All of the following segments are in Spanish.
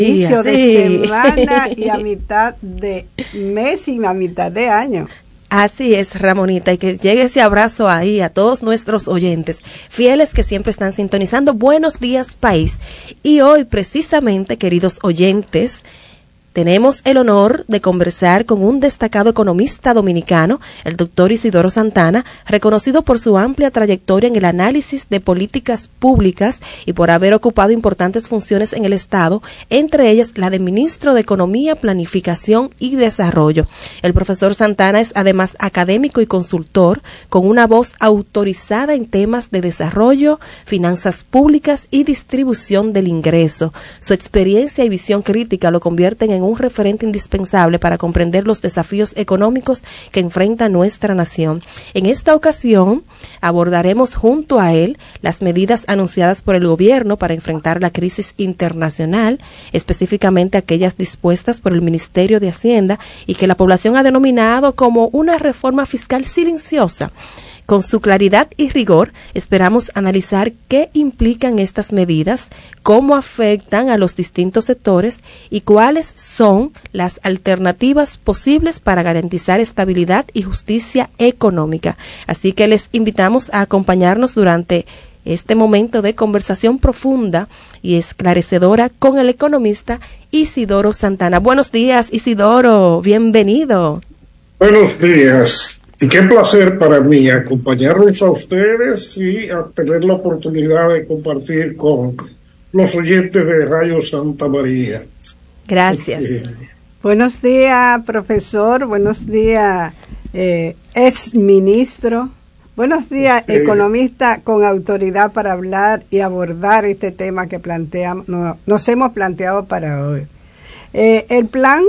Inicio de semana y a mitad de mes y a mitad de año. Así es, Ramonita, y que llegue ese abrazo ahí a todos nuestros oyentes, fieles que siempre están sintonizando. Buenos días, país. Y hoy, precisamente, queridos oyentes, tenemos el honor de conversar con un destacado economista dominicano, el doctor Isidoro Santana, reconocido por su amplia trayectoria en el análisis de políticas públicas y por haber ocupado importantes funciones en el Estado, entre ellas la de ministro de Economía, Planificación y Desarrollo. El profesor Santana es además académico y consultor, con una voz autorizada en temas de desarrollo, finanzas públicas y distribución del ingreso. Su experiencia y visión crítica lo convierten en un referente indispensable para comprender los desafíos económicos que enfrenta nuestra nación. En esta ocasión abordaremos junto a él las medidas anunciadas por el gobierno para enfrentar la crisis internacional, específicamente aquellas dispuestas por el Ministerio de Hacienda y que la población ha denominado como una reforma fiscal silenciosa. Con su claridad y rigor, esperamos analizar qué implican estas medidas, cómo afectan a los distintos sectores y cuáles son las alternativas posibles para garantizar estabilidad y justicia económica. Así que les invitamos a acompañarnos durante este momento de conversación profunda y esclarecedora con el economista Isidoro Santana. Buenos días, Isidoro, bienvenido. Buenos días. Y qué placer para mí acompañarlos a ustedes y a tener la oportunidad de compartir con los oyentes de Radio Santa María. Gracias. Buenos días, profesor. Buenos días, ex ministro. Buenos días, economista con autoridad para hablar y abordar este tema que nos hemos planteado para hoy. El plan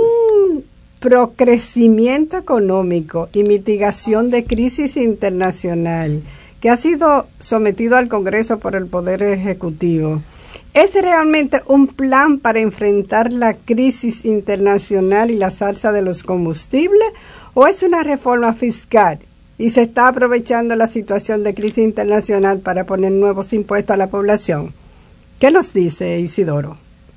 Procrecimiento económico y mitigación de crisis internacional, que ha sido sometido al Congreso por el Poder Ejecutivo, ¿es realmente un plan para enfrentar la crisis internacional y la alza de los combustibles o es una reforma fiscal y se está aprovechando la situación de crisis internacional para poner nuevos impuestos a la población? ¿Qué nos dice Isidoro?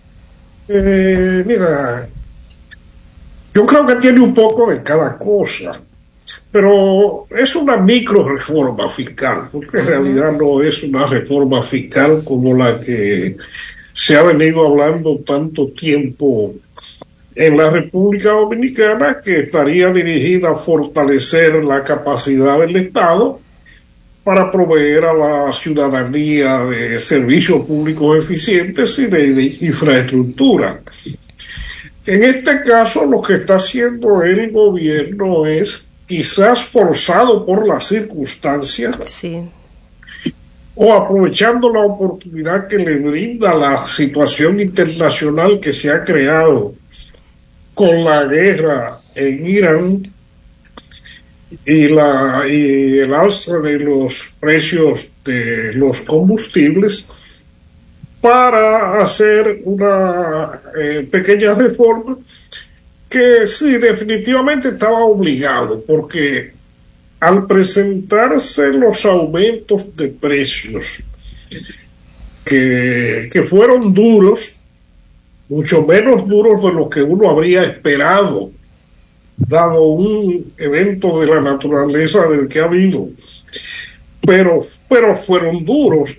Mira, yo creo que tiene un poco de cada cosa, pero es una micro reforma fiscal, porque en realidad no es una reforma fiscal como la que se ha venido hablando tanto tiempo en la República Dominicana, que estaría dirigida a fortalecer la capacidad del Estado para proveer a la ciudadanía de servicios públicos eficientes y de infraestructura. En este caso, lo que está haciendo el gobierno es, quizás forzado por las circunstancias, sí, o aprovechando la oportunidad que le brinda la situación internacional que se ha creado con la guerra en Irán y el alza de los precios de los combustibles, para hacer una pequeña reforma que sí, definitivamente estaba obligado, porque al presentarse los aumentos de precios que fueron duros, mucho menos duros de lo que uno habría esperado, dado un evento de la naturaleza del que ha habido, pero fueron duros.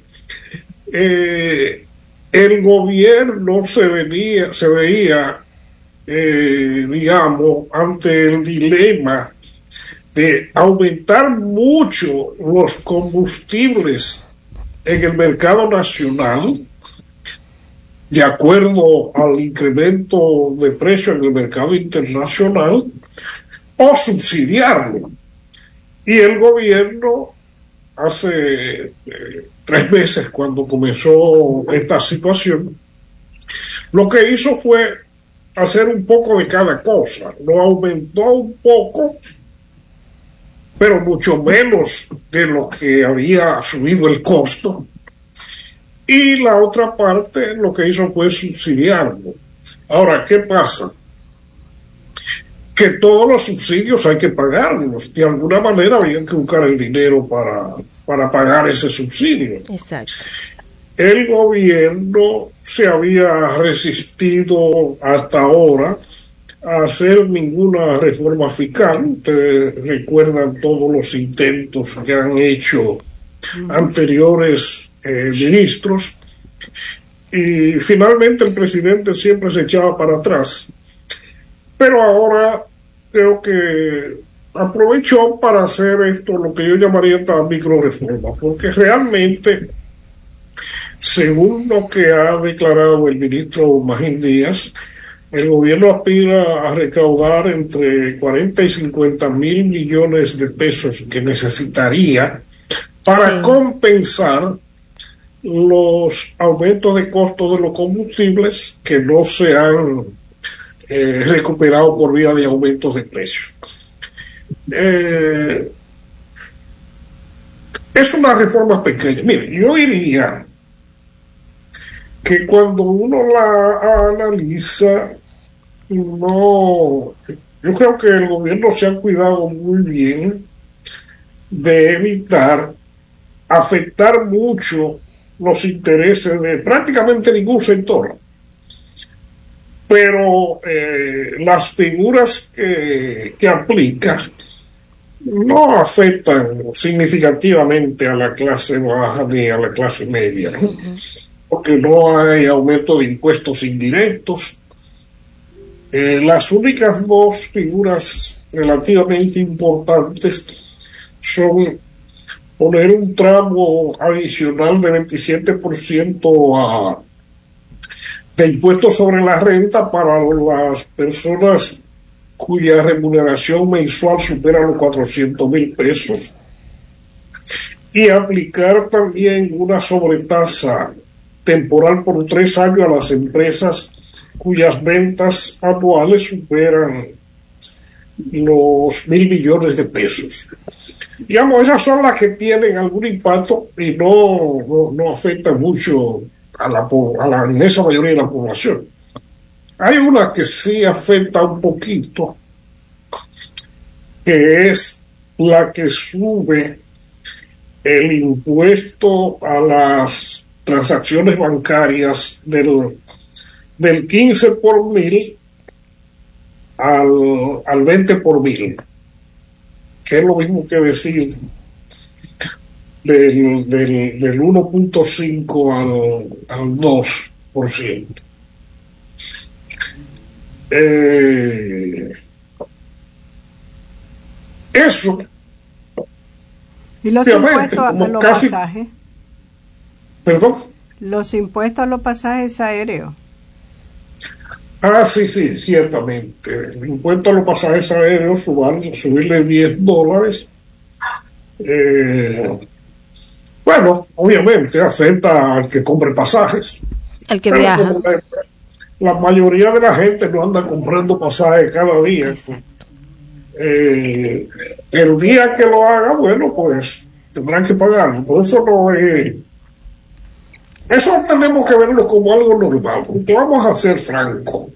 El gobierno se veía, digamos, ante el dilema de aumentar mucho los combustibles en el mercado nacional, de acuerdo al incremento de precio en el mercado internacional, o subsidiarlo. Y el gobierno hace 3 meses, cuando comenzó esta situación, lo que hizo fue hacer un poco de cada cosa. Lo aumentó un poco, pero mucho menos de lo que había subido el costo. Y la otra parte lo que hizo fue subsidiarlo. Ahora, ¿qué pasa? Que todos los subsidios hay que pagarlos. De alguna manera había que buscar el dinero para pagar ese subsidio. Exacto. el gobierno se había resistido hasta ahora a hacer ninguna reforma fiscal. Ustedes recuerdan todos los intentos que han hecho anteriores ministros, y finalmente el presidente siempre se echaba para atrás. Pero ahora creo que aprovechó para hacer esto, lo que yo llamaría esta micro reforma, porque realmente, según lo que ha declarado el ministro Magín Díaz, el gobierno aspira a recaudar entre 40 y 50 mil millones de pesos que necesitaría para compensar los aumentos de costo de los combustibles que no se han recuperado por vía de aumentos de precios. Es una reforma pequeña. Mire, yo diría que cuando uno la analiza, yo creo que el gobierno se ha cuidado muy bien de evitar afectar mucho los intereses de prácticamente ningún sector. Pero las figuras que aplica no afectan significativamente a la clase baja ni a la clase media, ¿no? Porque no hay aumento de impuestos indirectos. Las únicas dos figuras relativamente importantes son poner un tramo adicional de 27% de impuestos sobre la renta para las personas cuya remuneración mensual supera los 400,000 pesos, y aplicar también una sobretasa temporal por 3 años a las empresas cuyas ventas anuales superan los 1.000 millones de pesos. Digamos, esas son las que tienen algún impacto y no afectan mucho a la inmensa mayoría de la población. Hay una que sí afecta un poquito, que es la que sube el impuesto a las transacciones bancarias del 15 por mil al 20 por mil, que es lo mismo que decir del 1.5 al 2%. Eso. ¿Y los impuestos a los pasajes? ¿Perdón? Los impuestos a los pasajes aéreos. Sí, ciertamente. El impuesto a los pasajes aéreos, subirle $10. Bueno, obviamente afecta al que compre pasajes. Al que viaja. La mayoría de la gente no anda comprando pasajes cada día. El día que lo haga, bueno, pues tendrán que pagarlo. Por eso eso tenemos que verlo como algo normal, porque vamos a ser francos.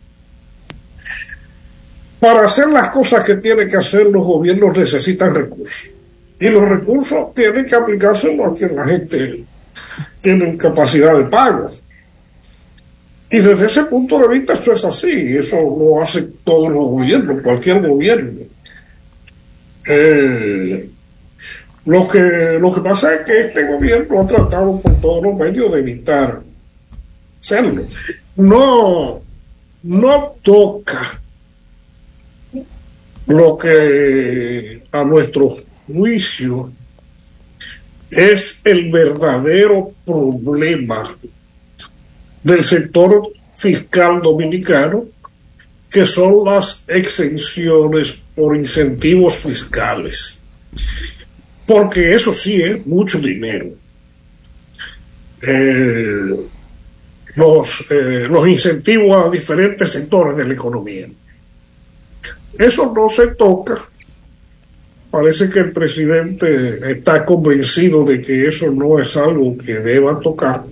Para hacer las cosas que tienen que hacer los gobiernos necesitan recursos. Y los recursos tienen que aplicárselos a quien la gente tiene capacidad de pago. Y desde ese punto de vista eso es así. Eso lo hacen todos los gobiernos, cualquier gobierno. Lo que pasa es que este gobierno ha tratado por todos los medios de evitar hacerlo. No toca lo que a nuestro juicio es el verdadero problema del sector fiscal dominicano, que son las exenciones por incentivos fiscales. Porque eso sí es mucho dinero. Los incentivos a diferentes sectores de la economía. Eso no se toca. Parece que el presidente está convencido de que eso no es algo que deba tocar.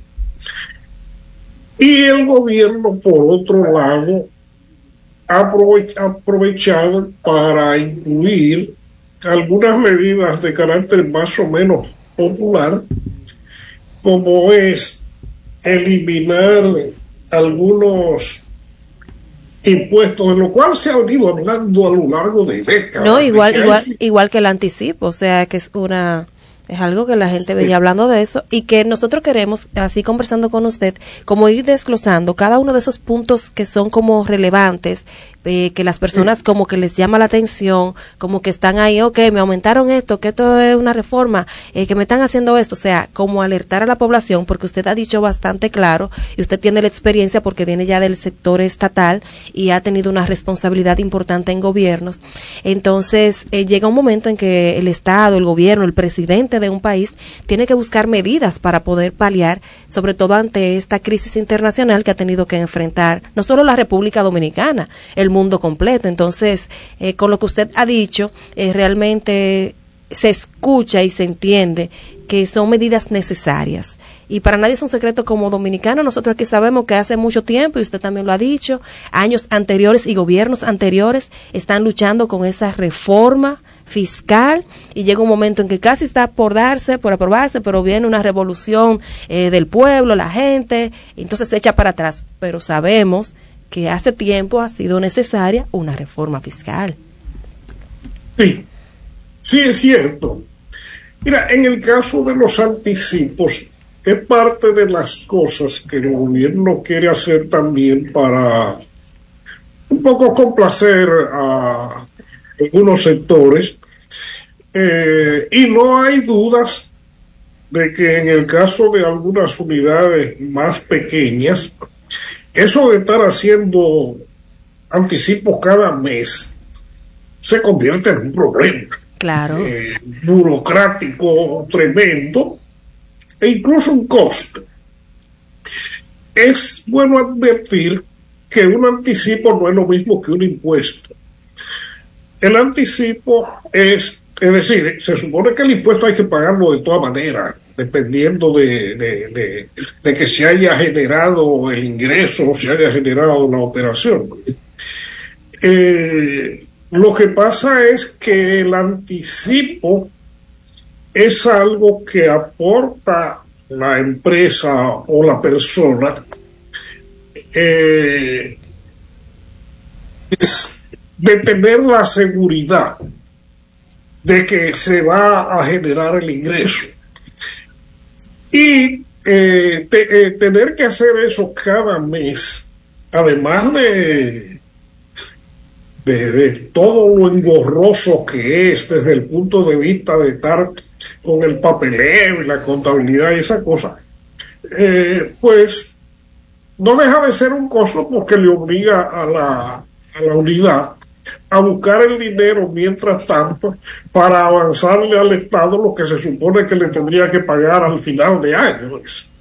Y el gobierno, por otro lado, ha aprovechado para incluir algunas medidas de carácter más o menos popular como es eliminar algunos impuestos, de lo cual se ha venido hablando a lo largo de décadas. No, igual que el anticipo, o sea, que es algo que la gente venía hablando de eso y que nosotros queremos, así conversando con usted, como ir desglosando cada uno de esos puntos que son como relevantes, que las personas como que les llama la atención, como que están ahí, me aumentaron esto, que esto es una reforma, que me están haciendo esto, o sea, como alertar a la población, porque usted ha dicho bastante claro y usted tiene la experiencia porque viene ya del sector estatal y ha tenido una responsabilidad importante en gobiernos. Entonces, llega un momento en que el Estado, el gobierno, el presidente de un país tiene que buscar medidas para poder paliar, sobre todo ante esta crisis internacional que ha tenido que enfrentar no solo la República Dominicana, el mundo completo. Entonces, con lo que usted ha dicho, realmente se escucha y se entiende que son medidas necesarias. Y para nadie es un secreto, como dominicano, nosotros aquí sabemos que hace mucho tiempo, y usted también lo ha dicho, años anteriores y gobiernos anteriores están luchando con esa reforma fiscal, y llega un momento en que casi está por aprobarse, pero viene una revolución del pueblo, la gente, entonces se echa para atrás. Pero sabemos que hace tiempo ha sido necesaria una reforma fiscal. Sí, es cierto. Mira, en el caso de los anticipos, es parte de las cosas que el gobierno quiere hacer también para un poco complacer a algunos sectores, y no hay dudas de que en el caso de algunas unidades más pequeñas, eso de estar haciendo anticipos cada mes se convierte en un problema. Claro. Burocrático tremendo e incluso un costo. Es bueno advertir que un anticipo no es lo mismo que un impuesto. El anticipo es decir, se supone que el impuesto hay que pagarlo de todas maneras, dependiendo de que se haya generado el ingreso o se haya generado la operación. Lo que pasa es que el anticipo es algo que aporta la empresa o la persona, de tener la seguridad de que se va a generar el ingreso. Y tener que hacer eso cada mes, además de todo lo engorroso que es desde el punto de vista de estar con el papeleo y la contabilidad y esa cosa, pues no deja de ser un costo, porque le obliga a la unidad a buscar el dinero mientras tanto para avanzarle al Estado lo que se supone que le tendría que pagar al final de año.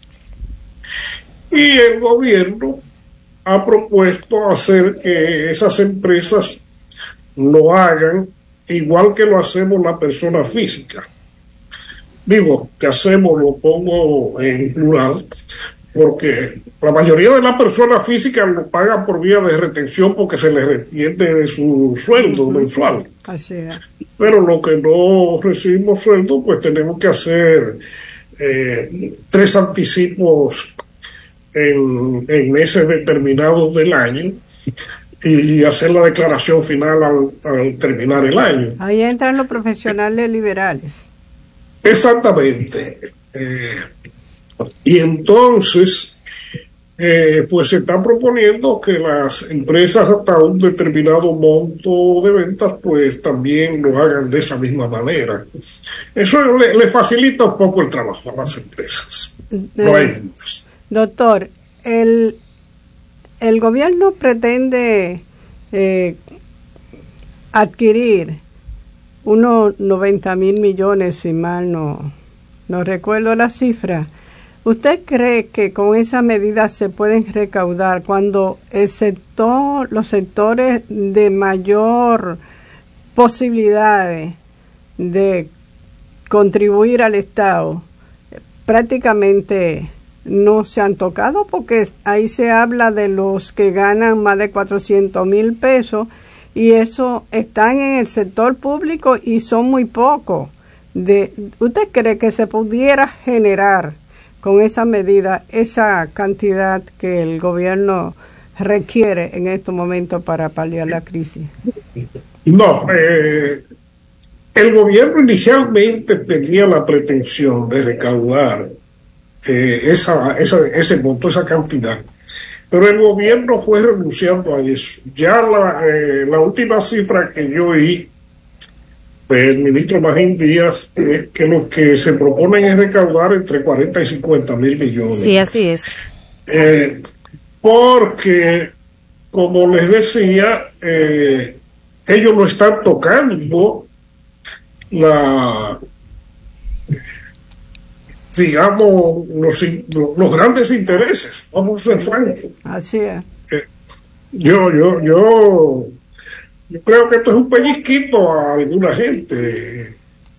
Y el gobierno ha propuesto hacer que esas empresas lo hagan igual que lo hacemos la persona física. Digo, que hacemos, lo pongo en plural, porque la mayoría de las personas físicas lo pagan por vía de retención porque se les retiene de su sueldo mensual. Así es. Pero lo que no recibimos sueldo, pues tenemos que hacer 3 anticipos en meses determinados del año y hacer la declaración final al terminar el año. Ahí entran los profesionales liberales. Exactamente. Y entonces, pues se está proponiendo que las empresas hasta un determinado monto de ventas, pues también lo hagan de esa misma manera. Eso le facilita un poco el trabajo a las empresas. No hay dudas. Doctor, el gobierno pretende adquirir unos 90,000 millones, si mal no recuerdo la cifra. ¿Usted cree que con esa medida se pueden recaudar cuando los sectores de mayor posibilidades de contribuir al Estado prácticamente no se han tocado? Porque ahí se habla de los que ganan más de 400,000 pesos y eso están en el sector público y son muy pocos. ¿Usted cree que se pudiera generar con esa medida, esa cantidad que el gobierno requiere en estos momentos para paliar la crisis? No, el gobierno inicialmente tenía la pretensión de recaudar ese monto, esa cantidad, pero el gobierno fue renunciando a eso. Ya la última cifra que yo oí del ministro Magín Díaz es que lo que se proponen es recaudar entre 40 y 50 mil millones. Sí, así es. Porque, como les decía, ellos no están tocando digamos, los grandes intereses, vamos a ser francos. Así es. Yo creo que esto es un pellizquito a alguna gente.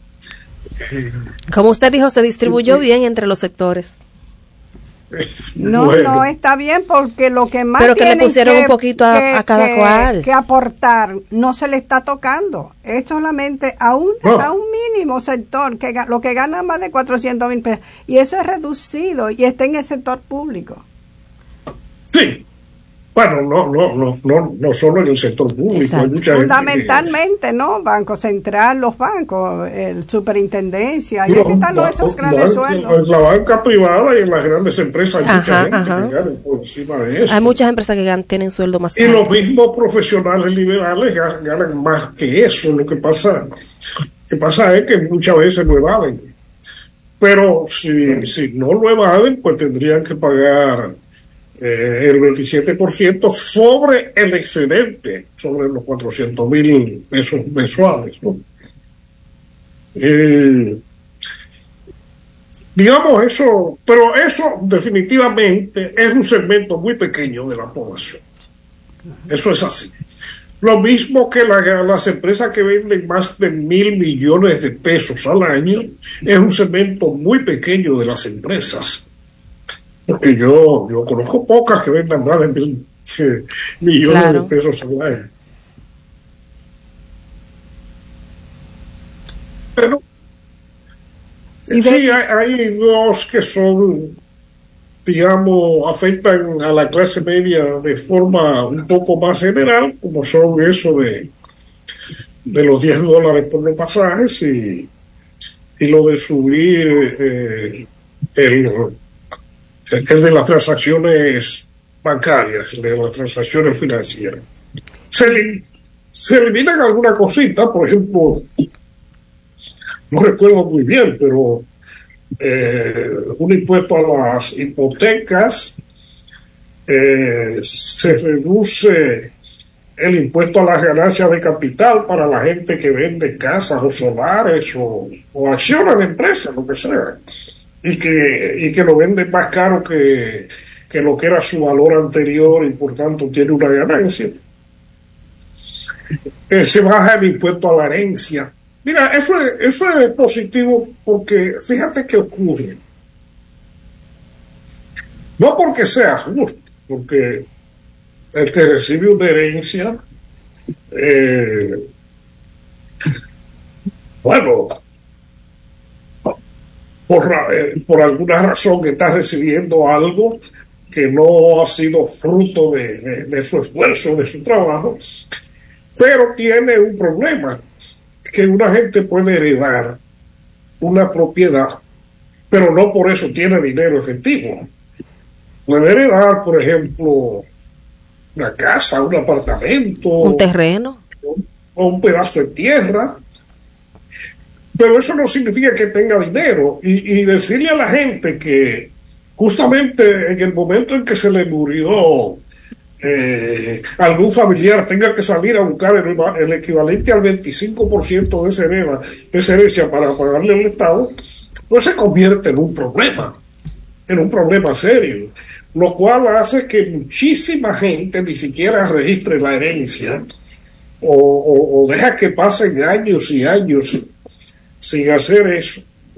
Como usted dijo, se distribuyó bien entre los sectores. No, bueno. No, está bien, porque lo que más pero que le pusieron un poquito a cada cual. Que aportar no se le está tocando. Es solamente a un mínimo sector, lo que gana más de 400,000 pesos. Y eso es reducido y está en el sector público. Sí. Bueno, no solo en el sector público. Hay mucha fundamentalmente, gente ¿no? Banco Central, los bancos, el superintendencia, ahí están esos grandes sueldos. En la banca privada y en las grandes empresas hay mucha gente que gana por encima de eso. Hay muchas empresas que tienen sueldo más alto. Y los mismos profesionales liberales ganan más que eso. Lo que pasa es que muchas veces lo evaden. Pero si no lo evaden, pues tendrían que pagar el 27% sobre el excedente, sobre los 400,000 pesos mensuales, ¿no? Digamos eso, pero eso definitivamente es un segmento muy pequeño de la población. Eso es así. Lo mismo que las empresas que venden más de 1,000 millones de pesos al año, es un segmento muy pequeño de las empresas. Porque yo conozco pocas que vendan más de 1,000 millones de pesos al año. Pero sí, hay dos que son, digamos, afectan a la clase media de forma un poco más general, como son eso de los $10 por los pasajes y lo de subir el de las transacciones bancarias, el de las transacciones financieras. Se eliminan alguna cosita, por ejemplo, no recuerdo muy bien, pero un impuesto a las hipotecas, se reduce el impuesto a las ganancias de capital para la gente que vende casas o solares o acciones de empresas, lo que sea. Y que lo vende más caro que lo que era su valor anterior y por tanto tiene una ganancia. Se baja el impuesto a la herencia. Mira, eso es positivo porque fíjate qué ocurre. No porque sea justo, porque el que recibe una herencia, bueno, por alguna razón está recibiendo algo que no ha sido fruto de su esfuerzo, de su trabajo, pero tiene un problema, que una gente puede heredar una propiedad, pero no por eso tiene dinero efectivo. Puede heredar, por ejemplo, una casa, un apartamento, un terreno o un pedazo de tierra, pero eso no significa que tenga dinero. Y decirle a la gente que justamente en el momento en que se le murió algún familiar tenga que salir a buscar el equivalente al 25% de esa herencia para pagarle al Estado, pues se convierte en un problema serio, lo cual hace que muchísima gente ni siquiera registre la herencia o deja que pasen años y años sin hacer eso.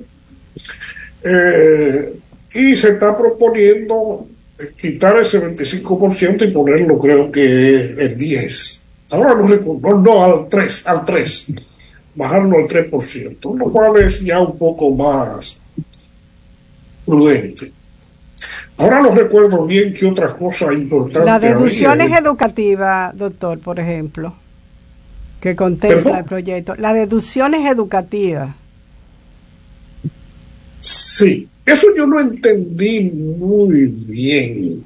Y se está proponiendo quitar ese 25% y ponerlo, creo que el 10%. Ahora no al 3%, bajarlo al 3%, lo cual es ya un poco más prudente. Ahora no recuerdo bien qué otras cosas importantes. Las deducciones educativas, doctor, por ejemplo, que contempla el proyecto. Las deducciones educativas. Sí, eso yo no entendí muy bien.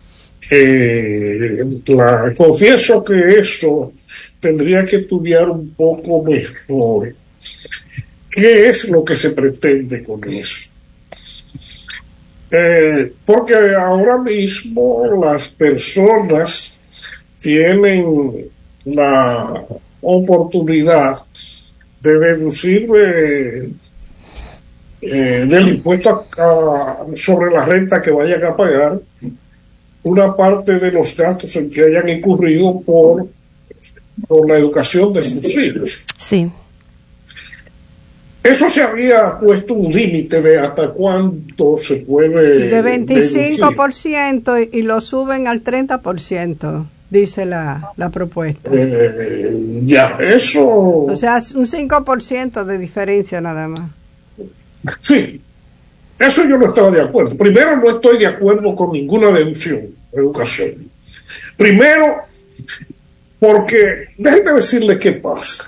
Confieso que eso tendría que estudiar un poco mejor. ¿Qué es lo que se pretende con eso? Porque ahora mismo las personas tienen la oportunidad de deducir del impuesto sobre la renta que vayan a pagar una parte de los gastos en que hayan incurrido por la educación de sus hijos. Sí. Eso se había puesto un límite de hasta cuánto se puede de 25% y lo suben al 30%, dice la propuesta. Ya, eso... O sea, un 5% de diferencia nada más. Sí, eso yo no estaba de acuerdo. Primero, no estoy de acuerdo con ninguna deducción de educación. Primero, porque déjenme decirle qué pasa.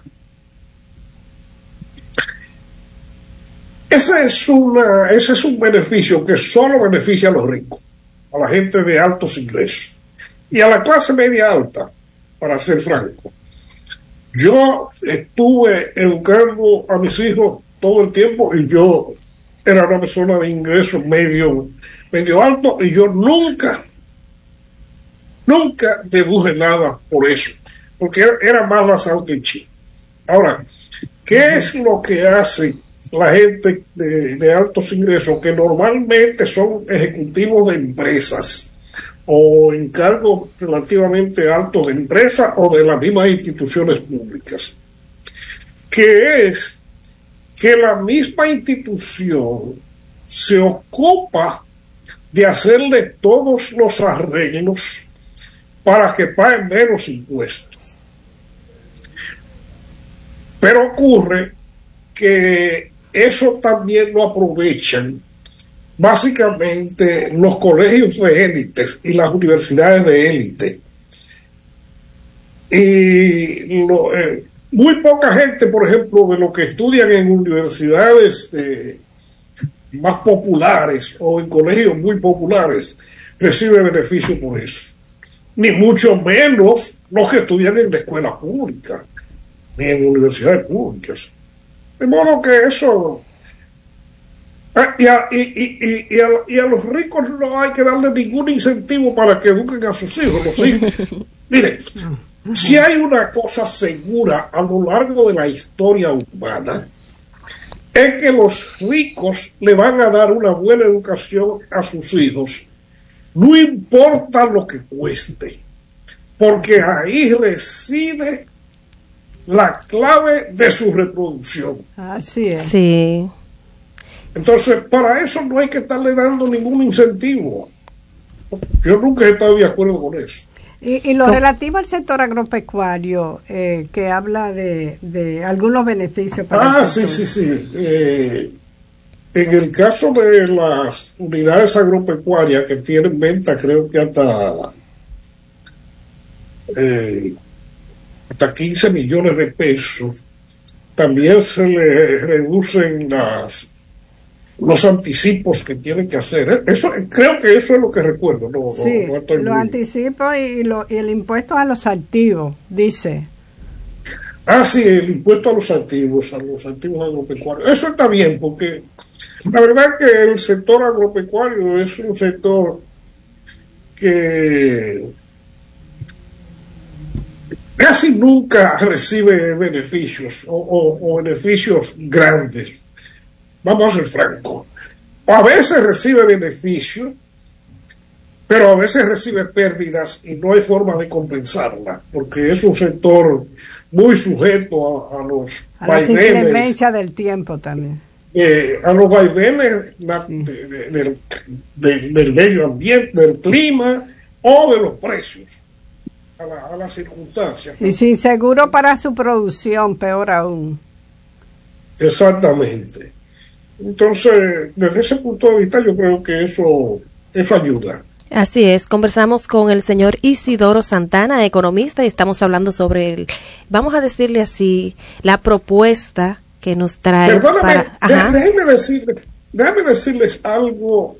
Ese es un beneficio que solo beneficia a los ricos, a la gente de altos ingresos y a la clase media alta, para ser franco. Yo estuve educando a mis hijos todo el tiempo y yo era una persona de ingresos medio alto y yo nunca deduje nada por eso, porque era más la sal que el chile. Ahora, ¿qué es lo que hace la gente de altos ingresos, que normalmente son ejecutivos de empresas o en cargos relativamente altos de empresas o de las mismas instituciones públicas? Que es que la misma institución se ocupa de hacerle todos los arreglos para que paguen menos impuestos. Pero ocurre que eso también lo aprovechan básicamente los colegios de élites y las universidades de élite. Y muy poca gente, por ejemplo, de los que estudian en universidades más populares o en colegios muy populares, recibe beneficio por eso. Ni mucho menos los que estudian en la escuela pública, ni en universidades públicas. De modo que eso... Y a los ricos no hay que darle ningún incentivo para que eduquen a sus hijos. Los hijos. Miren, si hay una cosa segura a lo largo de la historia humana, es que los ricos le van a dar una buena educación a sus hijos, no importa lo que cueste, porque ahí reside la clave de su reproducción. Así es. Sí. Entonces, para eso no hay que estarle dando ningún incentivo. Yo nunca he estado de acuerdo con eso. Y lo relativo al sector agropecuario, que habla de algunos beneficios para el sector. Sí. En el caso de las unidades agropecuarias que tienen venta, creo que hasta 15 millones de pesos, también se le reducen los anticipos que tienen que hacer. Eso, creo que eso es lo que recuerdo. Sí, los anticipos y el impuesto a los activos, dice. Sí, el impuesto a los activos agropecuarios. Eso está bien, porque la verdad que el sector agropecuario es un sector que casi nunca recibe beneficios o beneficios grandes. Vamos a ser francos. A veces recibe beneficios, pero a veces recibe pérdidas y no hay forma de compensarla, porque es un sector muy sujeto a los vaivenes. A la inclemencia del tiempo también. A los vaivenes del medio ambiente, del clima o de los precios, a las circunstancias. Y sin seguro para su producción, peor aún. Exactamente. Entonces, desde ese punto de vista, yo creo que eso ayuda. Así es, conversamos con el señor Isidoro Santana, economista, y estamos hablando sobre vamos a decirle así, la propuesta que nos trae. Perdóname, déjame decirles algo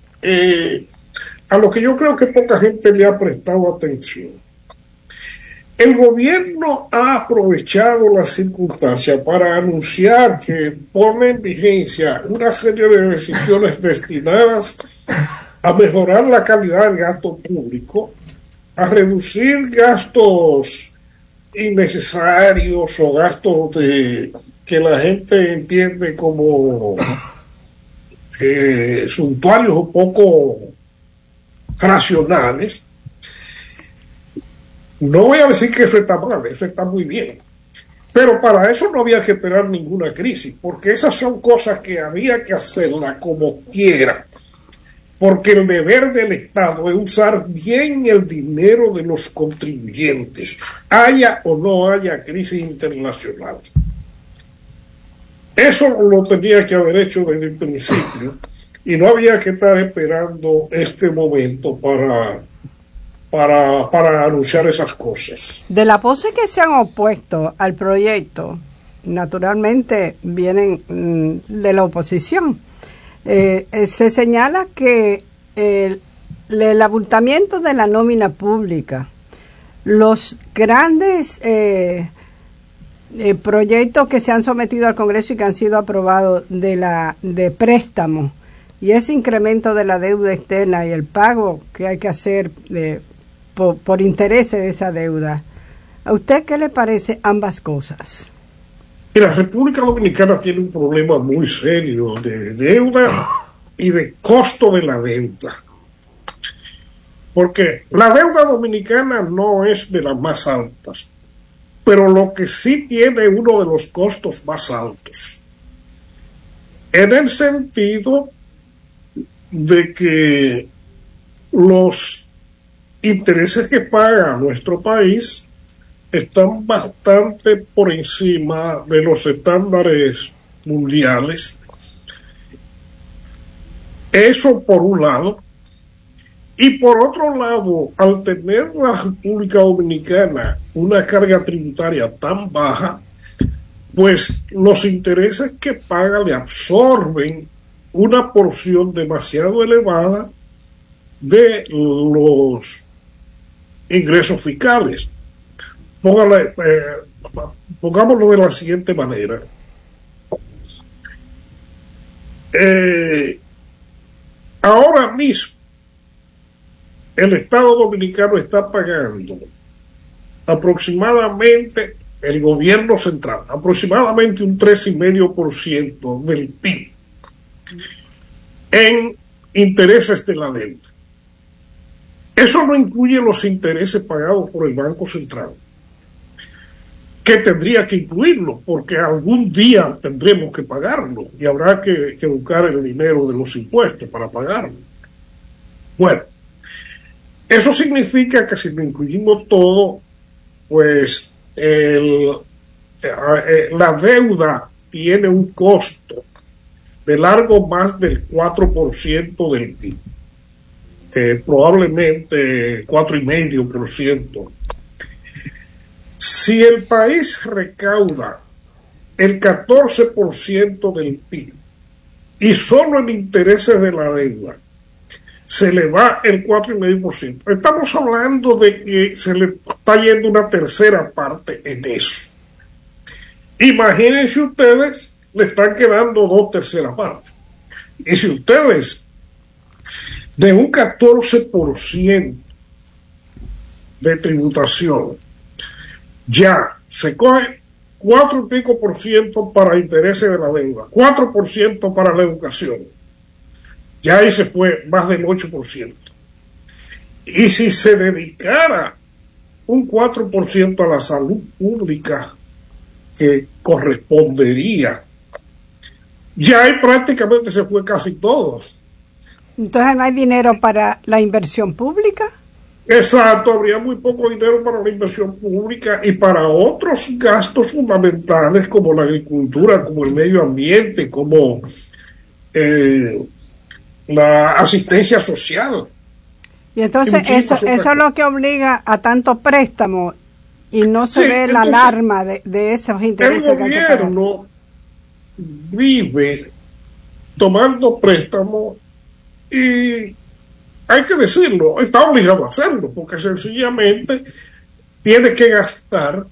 a lo que yo creo que poca gente le ha prestado atención. El gobierno ha aprovechado la circunstancia para anunciar que pone en vigencia una serie de decisiones destinadas a mejorar la calidad del gasto público, a reducir gastos innecesarios o gastos que la gente entiende como suntuarios o poco racionales. No voy a decir que eso está mal, eso está muy bien. Pero para eso no había que esperar ninguna crisis, porque esas son cosas que había que hacerlas como quiera. Porque el deber del Estado es usar bien el dinero de los contribuyentes, haya o no haya crisis internacional. Eso lo tenía que haber hecho desde el principio y no había que estar esperando este momento para anunciar esas cosas. De las voces que se han opuesto al proyecto, naturalmente vienen de la oposición. Se señala que el abultamiento de la nómina pública, los grandes proyectos que se han sometido al Congreso y que han sido aprobados de préstamo y ese incremento de la deuda externa y el pago que hay que hacer por intereses de esa deuda, ¿a usted qué le parece ambas cosas? La República Dominicana tiene un problema muy serio de deuda y de costo de la deuda. Porque la deuda dominicana no es de las más altas, pero lo que sí tiene uno de los costos más altos. En el sentido de que los intereses que paga nuestro país están bastante por encima de los estándares mundiales. Eso por un lado. Y por otro lado, al tener la República Dominicana una carga tributaria tan baja, pues los intereses que paga le absorben una porción demasiado elevada de los ingresos fiscales. Pongámoslo de la siguiente manera. Ahora mismo, el Estado Dominicano está pagando aproximadamente, el gobierno central, aproximadamente un 3,5% del PIB en intereses de la deuda. Eso no incluye los intereses pagados por el Banco Central, que tendría que incluirlo, porque algún día tendremos que pagarlo y habrá que buscar el dinero de los impuestos para pagarlo. Bueno, eso significa que si lo incluimos todo, pues la deuda tiene un costo de largo más del 4% del PIB. Probablemente 4,5%. Si el país recauda el 14% del PIB y solo en intereses de la deuda se le va el 4,5%, estamos hablando de que se le está yendo una tercera parte en eso. Imagínense ustedes, le están quedando 2/3 partes. Y si ustedes de un 14% de tributación ya se coge 4 y pico por ciento para intereses de la deuda, 4% para la educación, ya ahí se fue más del 8%. Y si se dedicara un 4% a la salud pública que correspondería, ya ahí prácticamente se fue casi todo. Entonces no hay dinero para la inversión pública. Exacto, habría muy poco dinero para la inversión pública y para otros gastos fundamentales como la agricultura, como el medio ambiente, como la asistencia social. Y entonces eso es lo que obliga a tanto préstamo y no se ve la alarma de esos intereses. El gobierno vive tomando préstamo y hay que decirlo, está obligado a hacerlo porque sencillamente tiene que gastar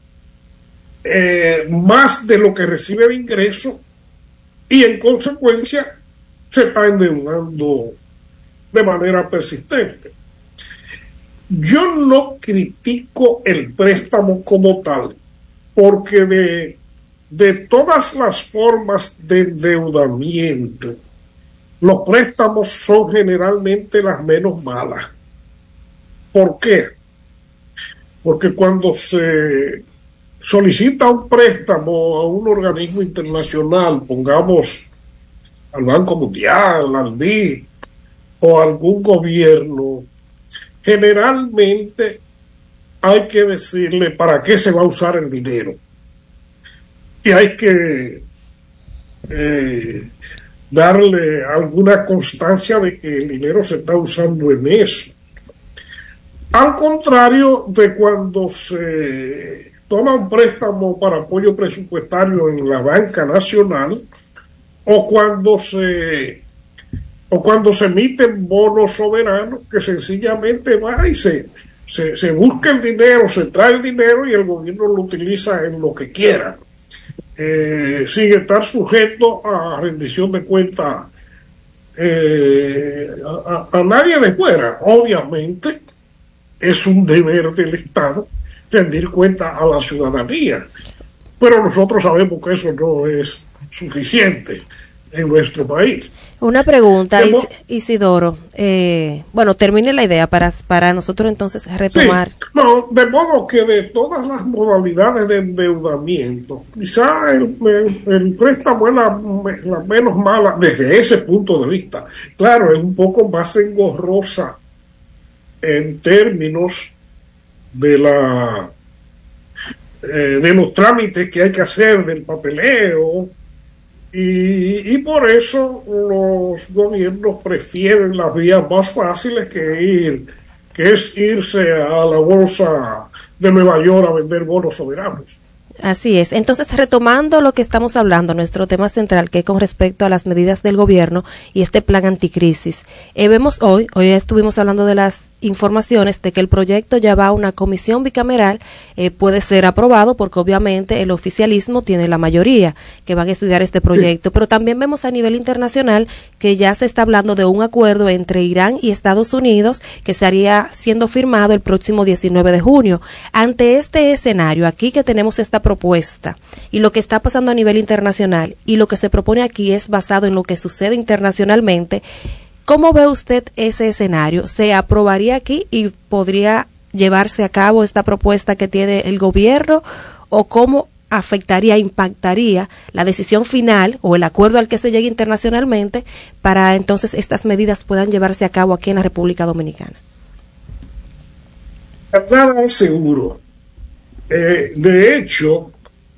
más de lo que recibe de ingreso y en consecuencia se está endeudando de manera persistente. Yo no critico el préstamo como tal, porque de todas las formas de endeudamiento, los préstamos son generalmente las menos malas. ¿Por qué? Porque cuando se solicita un préstamo a un organismo internacional, pongamos al Banco Mundial, al BID o a algún gobierno, generalmente hay que decirle para qué se va a usar el dinero. Y hay que darle alguna constancia de que el dinero se está usando en eso. Al contrario de cuando se toma un préstamo para apoyo presupuestario en la banca nacional o cuando se emiten bonos soberanos que sencillamente va y se busca el dinero, se trae el dinero y el gobierno lo utiliza en lo que quiera, sin estar sujeto a rendición de cuentas a nadie de fuera. Obviamente es un deber del Estado rendir cuenta a la ciudadanía, pero nosotros sabemos que eso no es suficiente en nuestro país. Una pregunta, Isidoro. Bueno, termine la idea para nosotros entonces retomar. Sí, no, de modo que de todas las modalidades de endeudamiento, quizá el préstamo es la menos mala desde ese punto de vista. Claro, es un poco más engorrosa en términos de los trámites que hay que hacer, del papeleo, y por eso los gobiernos prefieren las vías más fáciles que es irse a la bolsa de Nueva York a vender bonos soberanos. Así es. Entonces, retomando lo que estamos hablando, nuestro tema central, que es con respecto a las medidas del gobierno y este plan anticrisis. Vemos hoy estuvimos hablando de las informaciones de que el proyecto ya va a una comisión bicameral, puede ser aprobado porque obviamente el oficialismo tiene la mayoría que van a estudiar este proyecto, pero también vemos a nivel internacional que ya se está hablando de un acuerdo entre Irán y Estados Unidos que estaría siendo firmado el próximo 19 de junio. Ante este escenario, aquí que tenemos esta propuesta y lo que está pasando a nivel internacional y lo que se propone aquí es basado en lo que sucede internacionalmente, ¿cómo ve usted ese escenario? ¿Se aprobaría aquí y podría llevarse a cabo esta propuesta que tiene el gobierno? ¿O cómo afectaría, impactaría la decisión final o el acuerdo al que se llegue internacionalmente para entonces estas medidas puedan llevarse a cabo aquí en la República Dominicana? Nada es seguro. De hecho,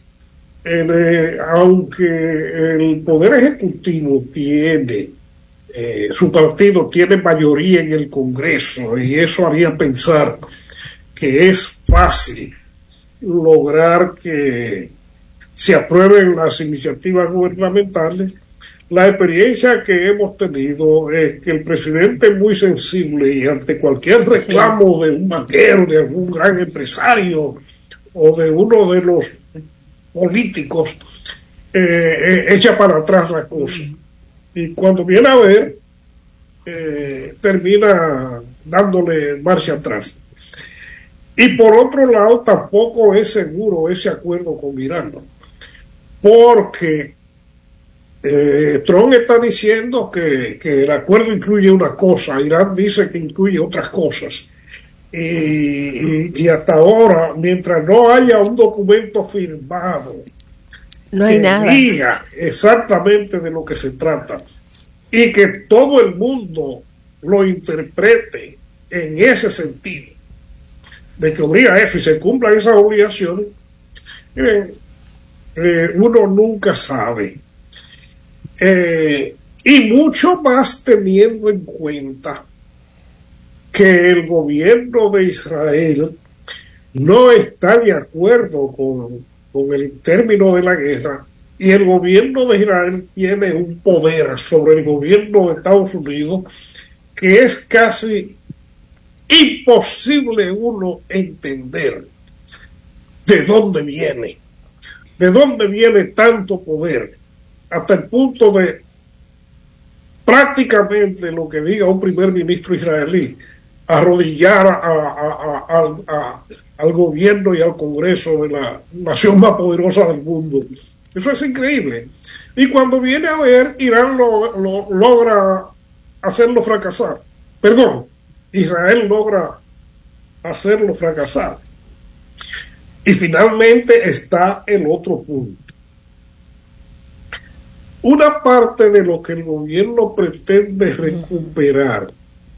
aunque el Poder Ejecutivo tiene su partido tiene mayoría en el Congreso y eso haría pensar que es fácil lograr que se aprueben las iniciativas gubernamentales. La experiencia que hemos tenido es que el presidente es muy sensible y ante cualquier reclamo de un banquero, de algún gran empresario o de uno de los políticos, echa para atrás la cosa. Y cuando viene a ver, termina dándole marcha atrás. Y por otro lado, tampoco es seguro ese acuerdo con Irán, ¿no? Porque Trump está diciendo que el acuerdo incluye una cosa, Irán dice que incluye otras cosas. Y hasta ahora, mientras no haya un documento firmado, no hay nada, diga exactamente de lo que se trata y que todo el mundo lo interprete en ese sentido, de que obliga a eso y se cumplan esas obligaciones, uno nunca sabe. y mucho más teniendo en cuenta que el gobierno de Israel no está de acuerdo con el término de la guerra, y el gobierno de Israel tiene un poder sobre el gobierno de Estados Unidos que es casi imposible uno entender de dónde viene tanto poder, hasta el punto de prácticamente lo que diga un primer ministro israelí, arrodillar al gobierno y al Congreso de la nación más poderosa del mundo. Eso es increíble. Y cuando viene a ver, Irán logra hacerlo fracasar. Perdón, Israel logra hacerlo fracasar. Y finalmente está el otro punto. Una parte de lo que el gobierno pretende recuperar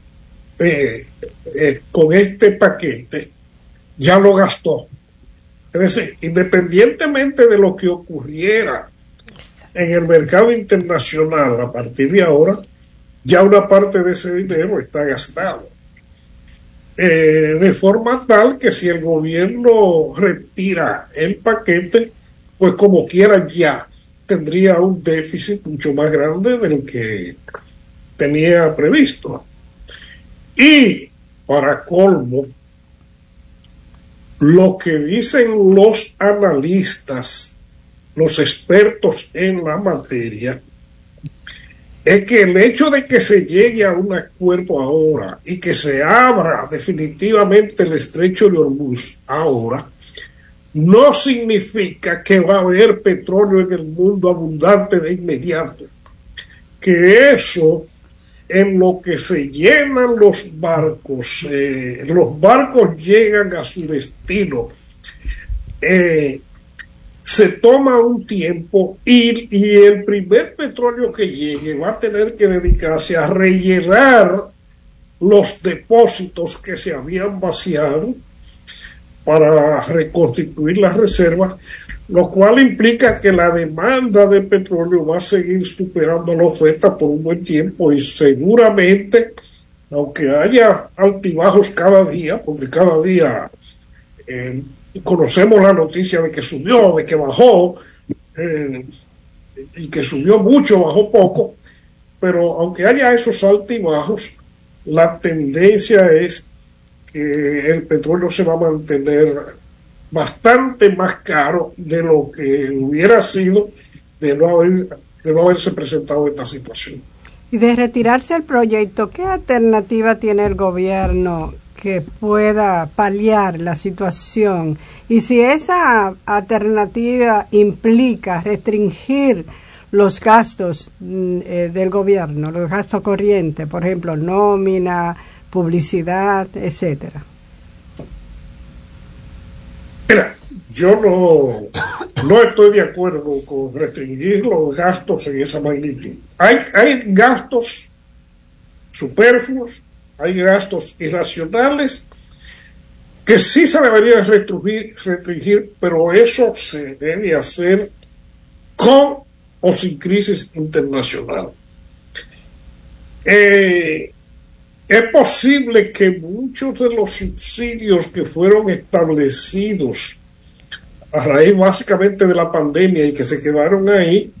con este paquete ya lo gastó. Es decir, independientemente de lo que ocurriera en el mercado internacional a partir de ahora, ya una parte de ese dinero está gastado. De forma tal que si el gobierno retira el paquete, pues como quiera ya tendría un déficit mucho más grande del que tenía previsto. Y para colmo, lo que dicen los analistas, los expertos en la materia, es que el hecho de que se llegue a un acuerdo ahora y que se abra definitivamente el estrecho de Hormuz ahora, no significa que va a haber petróleo en el mundo abundante de inmediato. Que eso, en lo que se llenan los barcos llegan a su destino, se toma un tiempo y el primer petróleo que llegue va a tener que dedicarse a rellenar los depósitos que se habían vaciado para reconstituir las reservas, lo cual implica que la demanda de petróleo va a seguir superando la oferta por un buen tiempo, y seguramente, aunque haya altibajos cada día, porque cada día conocemos la noticia de que subió, de que bajó, y que subió mucho, bajó poco, pero aunque haya esos altibajos, la tendencia es que el petróleo se va a mantener bastante más caro de lo que hubiera sido de no haberse presentado esta situación. Y de retirarse el proyecto, ¿qué alternativa tiene el gobierno que pueda paliar la situación? Y si esa alternativa implica restringir los gastos del gobierno, los gastos corrientes, por ejemplo, nómina, publicidad, etcétera. Mira, yo no estoy de acuerdo con restringir los gastos en esa magnitud. Hay gastos superfluos, hay gastos irracionales que sí se deberían restringir, pero eso se debe hacer con o sin crisis internacional. Es posible que muchos de los subsidios que fueron establecidos a raíz básicamente de la pandemia y que se quedaron ahí,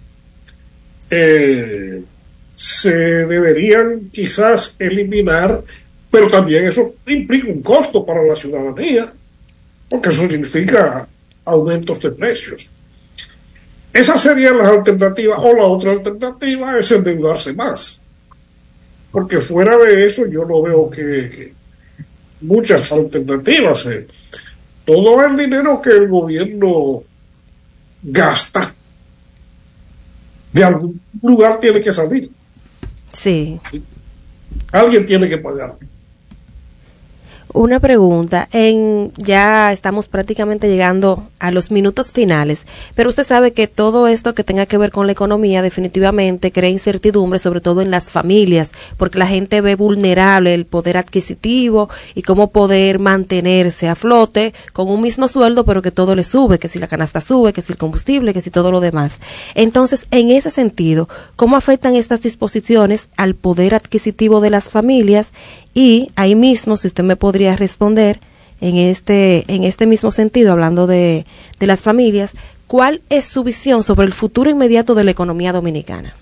se deberían quizás eliminar, pero también eso implica un costo para la ciudadanía, porque eso significa aumentos de precios. Esas serían las alternativas, o la otra alternativa es endeudarse más. Porque fuera de eso yo no veo que muchas alternativas. Todo el dinero que el gobierno gasta de algún lugar tiene que salir. Sí. Alguien tiene que pagar. Una pregunta, ya estamos prácticamente llegando a los minutos finales, pero usted sabe que todo esto que tenga que ver con la economía definitivamente crea incertidumbre, sobre todo en las familias, porque la gente ve vulnerable el poder adquisitivo y cómo poder mantenerse a flote con un mismo sueldo, pero que todo le sube, que si la canasta sube, que si el combustible, que si todo lo demás. Entonces, en ese sentido, ¿cómo afectan estas disposiciones al poder adquisitivo de las familias? Y ahí mismo, si usted me podría responder en este mismo sentido, hablando de las familias, ¿cuál es su visión sobre el futuro inmediato de la economía dominicana?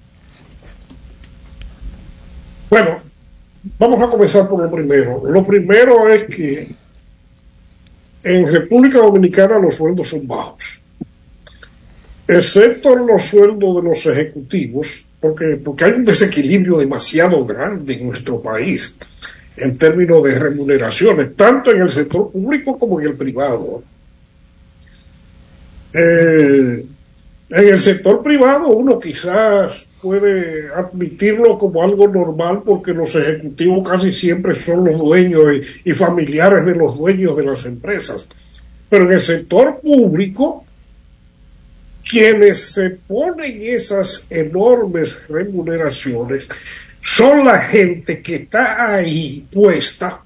Bueno, vamos a comenzar por lo primero. Lo primero es que en República Dominicana los sueldos son bajos, excepto los sueldos de los ejecutivos, porque hay un desequilibrio demasiado grande en nuestro país en términos de remuneraciones, tanto en el sector público como en el privado. En el sector privado uno quizás puede admitirlo como algo normal porque los ejecutivos casi siempre son los dueños y familiares de los dueños de las empresas. Pero en el sector público, quienes se ponen esas enormes remuneraciones son la gente que está ahí puesta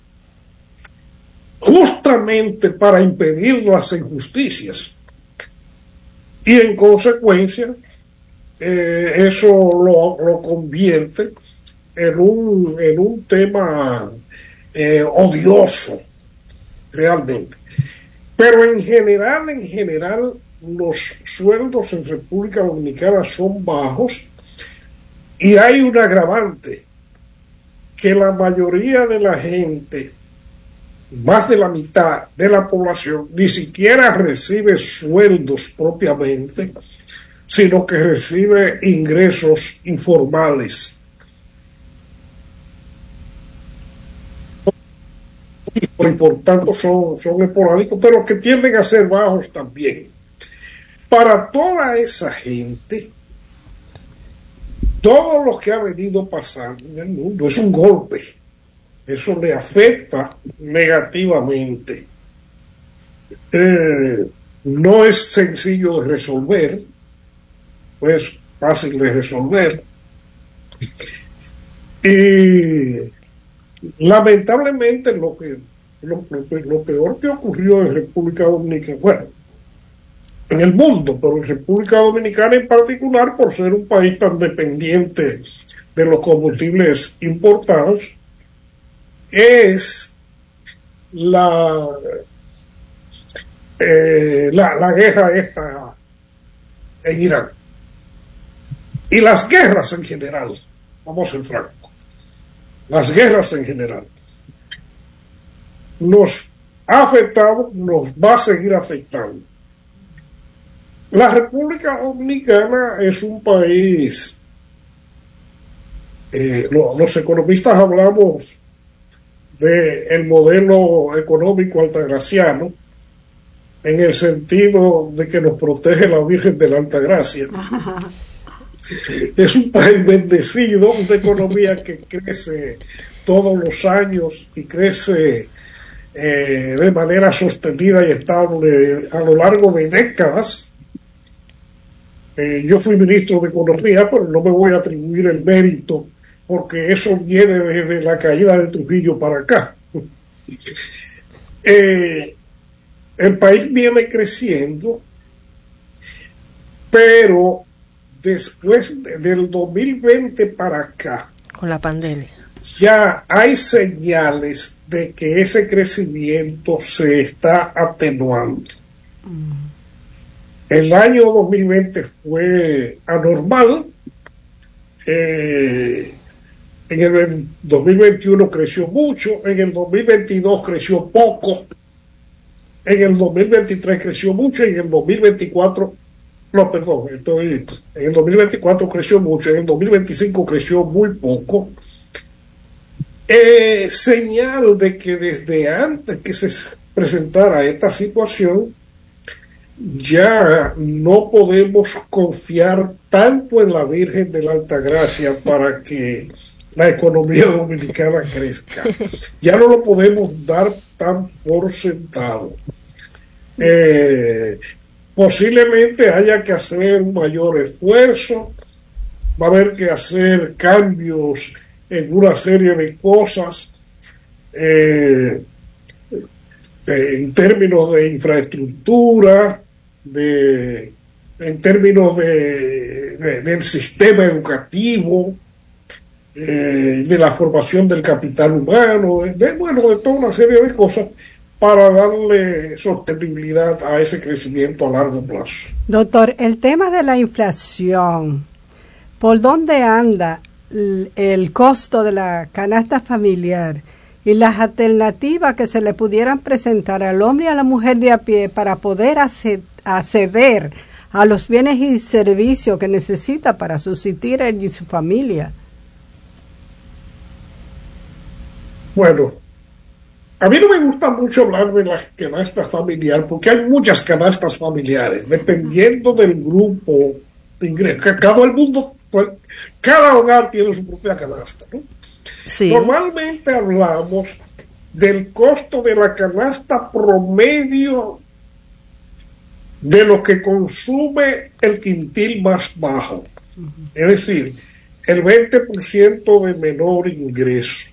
justamente para impedir las injusticias. Y en consecuencia, eso lo convierte en un tema odioso, realmente. Pero en general, los sueldos en República Dominicana son bajos y hay un agravante, que la mayoría de la gente, más de la mitad de la población, ni siquiera recibe sueldos propiamente, sino que recibe ingresos informales. Y por tanto son esporádicos, pero que tienden a ser bajos también. Para toda esa gente, todo lo que ha venido pasando en el mundo es un golpe. Eso le afecta negativamente. No es sencillo de resolver, no es fácil de resolver. Y lamentablemente lo peor que ocurrió en República Dominicana, bueno, en el mundo, pero en República Dominicana en particular, por ser un país tan dependiente de los combustibles importados, es la guerra esta en Irán. Y las guerras en general, vamos a ser francos, las guerras en general nos ha afectado, nos va a seguir afectando. La República Dominicana es un país, los economistas hablamos del modelo económico altagraciano, en el sentido de que nos protege la Virgen de la Altagracia. Es un país bendecido, una economía que crece todos los años y crece de manera sostenida y estable a lo largo de décadas. Yo fui ministro de Economía, pero no me voy a atribuir el mérito porque eso viene desde la caída de Trujillo para acá. El país viene creciendo, pero después del 2020 para acá, con la pandemia, ya hay señales de que ese crecimiento se está atenuando. El año 2020 fue anormal. En el 2021 creció mucho, en el 2022 creció poco, en el 2023 creció mucho, y en el 2024, en el 2024 creció mucho, en el 2025 creció muy poco. Señal de que desde antes que se presentara esta situación, ya no podemos confiar tanto en la Virgen de la Altagracia para que la economía dominicana crezca. Ya no lo podemos dar tan por sentado. Posiblemente haya que hacer un mayor esfuerzo, va a haber que hacer cambios en una serie de cosas, en términos de infraestructura, en términos del sistema educativo, de la formación del capital humano, de toda una serie de cosas para darle sostenibilidad a ese crecimiento a largo plazo. Doctor, el tema de la inflación, ¿por dónde anda el costo de la canasta familiar y las alternativas que se le pudieran presentar al hombre y a la mujer de a pie para poder acceder a los bienes y servicios que necesita para subsistir él y su familia? Bueno, a mí no me gusta mucho hablar de la canasta familiar porque hay muchas canastas familiares, dependiendo del grupo de ingresos. Cada hogar tiene su propia canasta, ¿no? Sí. Normalmente hablamos del costo de la canasta promedio de lo que consume el quintil más bajo. Es decir, el 20% de menor ingreso.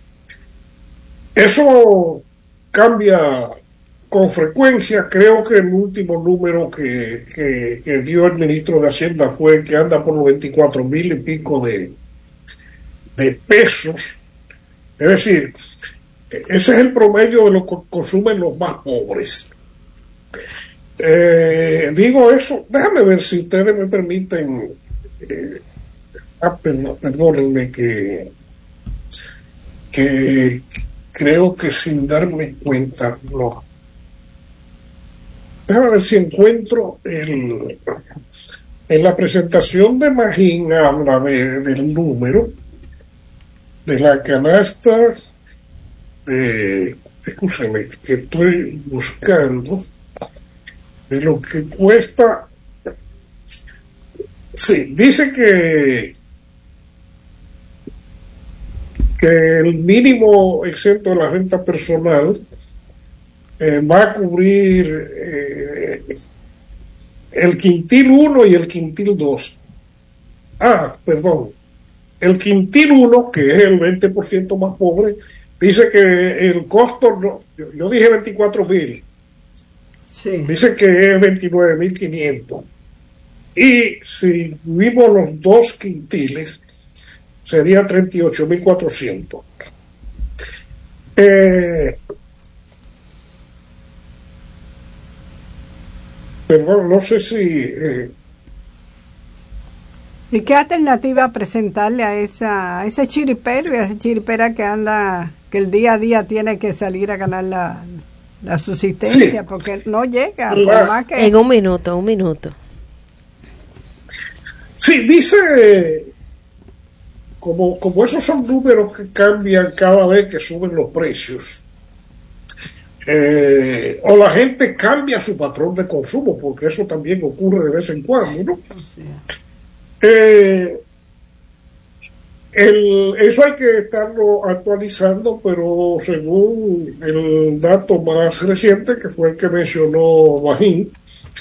Eso cambia con frecuencia. Creo que el último número que dio el ministro de Hacienda fue que anda por los 24,000 y pico de pesos. Es decir, ese es el promedio de lo que consumen los más pobres. Digo eso, déjame ver si ustedes me permiten. Perdónenme que creo que sin darme cuenta, no. Déjame ver si encuentro en la presentación de Magín habla del número de la canasta escúchame, que estoy buscando de lo que cuesta. Sí, dice que el mínimo exento de la renta personal va a cubrir el quintil 1 y el quintil 2. Perdón. El quintil 1, que es el 20% más pobre, dice que el costo, yo dije 24,000. Sí. Dice que es 29,500. Y si vimos los dos quintiles, sería 38,400. Perdón, no sé si... ¿Y qué alternativa presentarle a ese chiripero y a esa chiripera que anda, que el día a día tiene que salir a ganar la subsistencia? Sí. Porque no llega. Por más que... En un minuto. Sí, dice... Como esos son números que cambian cada vez que suben los precios, o la gente cambia su patrón de consumo, porque eso también ocurre de vez en cuando, ¿no? Sí. Eso hay que estarlo actualizando, pero según el dato más reciente, que fue el que mencionó Magín,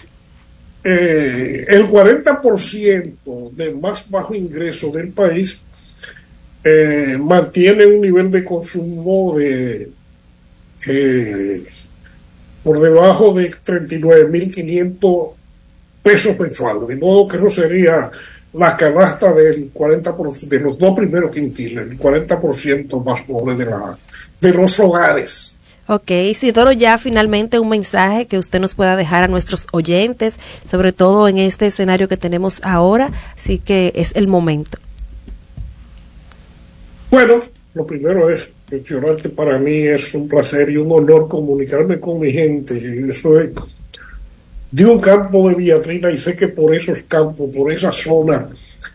el 40% del más bajo ingreso del país mantiene un nivel de consumo por debajo de 39,500 pesos mensuales, de modo que eso sería la canasta del 40% de los dos primeros quintiles, el 40% más pobre de los hogares. Ok, Isidoro, ya finalmente un mensaje que usted nos pueda dejar a nuestros oyentes, sobre todo en este escenario que tenemos ahora, así que es el momento. Bueno, lo primero es mencionar que para mí es un placer y un honor comunicarme con mi gente. Yo soy de un campo de Villatrina y sé que por esos campos, por esa zona,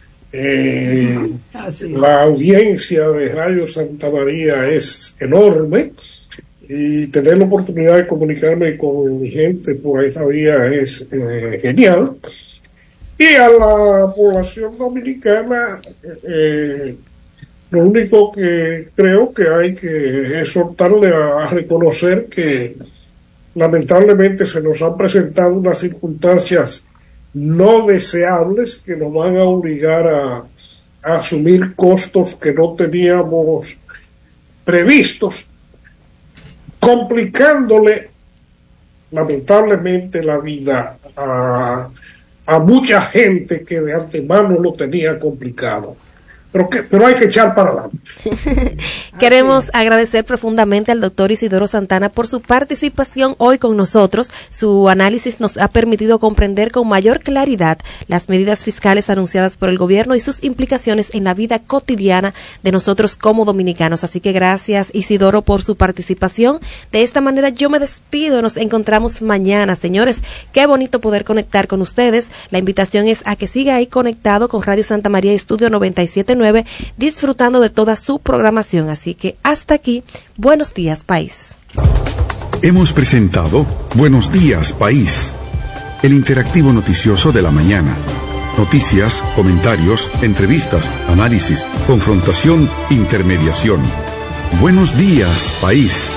la audiencia de Radio Santa María es enorme, y tener la oportunidad de comunicarme con mi gente por esta vía es genial. Y a la población dominicana Lo único que creo que hay que exhortarle a reconocer que lamentablemente se nos han presentado unas circunstancias no deseables que nos van a obligar a asumir costos que no teníamos previstos, complicándole lamentablemente la vida a mucha gente que de antemano lo tenía complicado. Pero hay que echar para adelante. Queremos agradecer profundamente al doctor Isidoro Santana por su participación hoy con nosotros. Su análisis nos ha permitido comprender con mayor claridad las medidas fiscales anunciadas por el gobierno y sus implicaciones en la vida cotidiana de nosotros como dominicanos. Así que gracias, Isidoro, por su participación. De esta manera yo me despido. Nos encontramos mañana. Señores, qué bonito poder conectar con ustedes. La invitación es a que siga ahí conectado con Radio Santa María Estudio 97.9, disfrutando de toda su programación. Así que hasta aquí, buenos días, país. Hemos presentado Buenos Días, País, el interactivo noticioso de la mañana. Noticias, comentarios, entrevistas, análisis, confrontación, intermediación. Buenos días, país.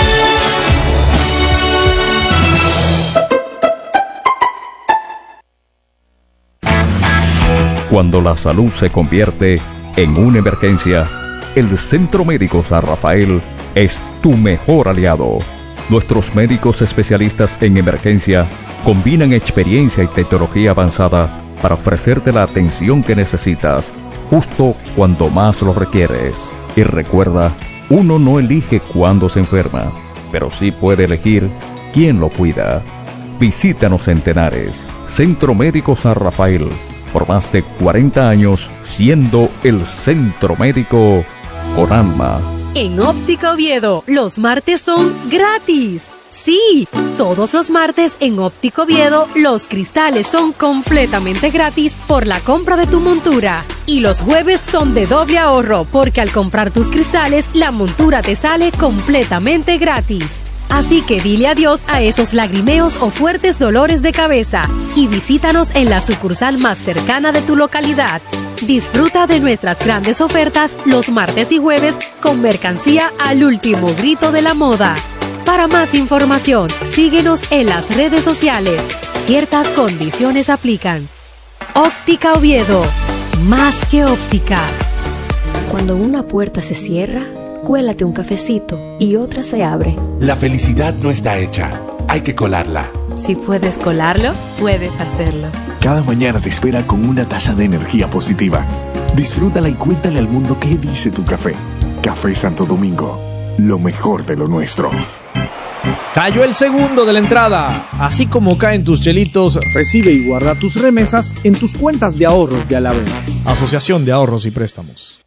Cuando la salud se convierte en una emergencia, el Centro Médico San Rafael es tu mejor aliado. Nuestros médicos especialistas en emergencia combinan experiencia y tecnología avanzada para ofrecerte la atención que necesitas, justo cuando más lo requieres. Y recuerda, uno no elige cuándo se enferma, pero sí puede elegir quién lo cuida. Visítanos en Tenares, Centro Médico San Rafael, por más de 40 años siendo el centro médico con alma. En Óptica Oviedo, los martes son gratis. Sí, todos los martes en Óptica Oviedo, los cristales son completamente gratis por la compra de tu montura. Y los jueves son de doble ahorro, porque al comprar tus cristales, la montura te sale completamente gratis. Así que dile adiós a esos lagrimeos o fuertes dolores de cabeza y visítanos en la sucursal más cercana de tu localidad. Disfruta de nuestras grandes ofertas los martes y jueves con mercancía al último grito de la moda. Para más información, síguenos en las redes sociales. Ciertas condiciones aplican. Óptica Oviedo, más que óptica. Cuando una puerta se cierra, cuélate un cafecito y otra se abre. La felicidad no está hecha, hay que colarla. Si puedes colarlo, puedes hacerlo. Cada mañana te espera con una taza de energía positiva. Disfrútala y cuéntale al mundo qué dice tu café. Café Santo Domingo, lo mejor de lo nuestro. Cayó el segundo de la entrada. Así como caen tus chelitos, recibe y guarda tus remesas en tus cuentas de ahorros de Alavés. Asociación de Ahorros y Préstamos.